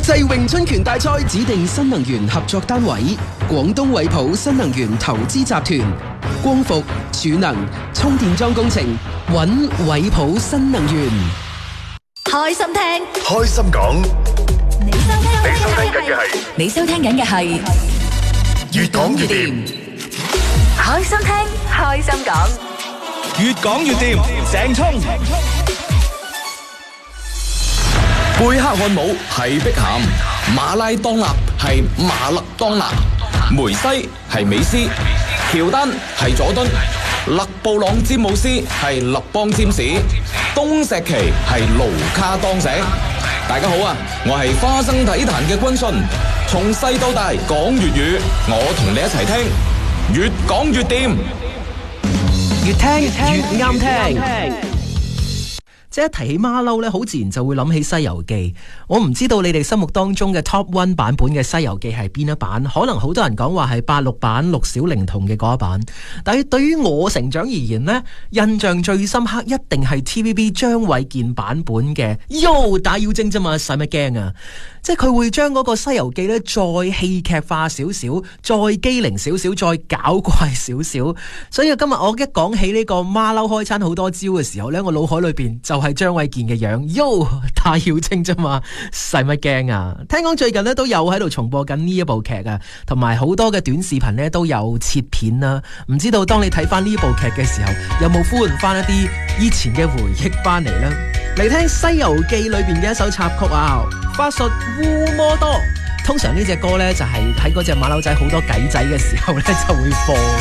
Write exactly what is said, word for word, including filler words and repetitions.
際詠春拳大賽指定新能源合作單位：廣東惠普新能源投資集團。光伏、儲能、充電樁工程，揾惠普新能源。 開心聽， 開心講。 你收聽你收聽緊嘅係， 你收聽緊嘅係越講越掂。 開心聽，開心講。 越講越掂，鄭聰。 貝克漢姆係碧咸，馬拉當納係馬勒當拿，梅西係美斯，喬丹係佐敦，勒布朗詹姆斯係勒邦詹士，東石奇係盧卡當石。大家好啊，我係花生體壇嘅軍信，從細到大講粵語，我同你一齊聽，越講越掂， 越聽越啱聽。即係一提起馬騮咧，好自然就會諗起《西遊記》。我唔知道你哋心目當中嘅 Top One 版本嘅《西遊記》係邊一版？可能好多人講話係八六版六小齡童嘅嗰一版。但係對於我成長而言呢，印象最深刻一定係 T V B 張衛健版本嘅。喲，打妖精啫嘛，使乜驚啊？即係佢會將嗰個《西遊記》咧再戲劇化少少，再機靈少少，再搞怪少少。所以今日我一講起呢個馬騮開餐好多招嘅時候呢，我腦海裏邊就係張衛健嘅樣。喲，打妖精啫嘛，使乜驚啊？聽講最近咧都有喺度重播緊呢一部劇啊，同埋好多嘅短視頻咧都有切片啦。唔知道當你睇翻呢部劇嘅時候，有冇呼喚翻一啲以前嘅回憶翻嚟呢？嚟聽《西遊記》裏邊嘅一首插曲啊，法術烏摩多。通常呢隻歌呢，就係喺嗰隻馬騮仔好多計仔嘅時候呢就會播。